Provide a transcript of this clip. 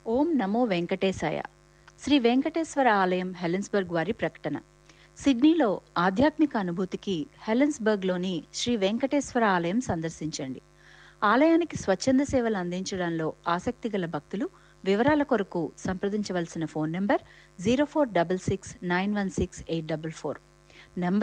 ఓం నమో వెంకటేశాయ. శ్రీ వెంకటేశ్వర ఆలయం హెలెన్స్బర్గ్ వారి ప్రకటన. సిడ్నీలో ఆధ్యాత్మిక అనుభూతికి హెలెన్స్బర్గ్లోని శ్రీ వెంకటేశ్వర ఆలయం సందర్శించండి. ఆలయానికి స్వచ్ఛంద సేవలు అందించడంలో ఆసక్తి గల భక్తులు వివరాల కొరకు సంప్రదించవలసిన ఫోన్ నంబర్ 0466 916 844.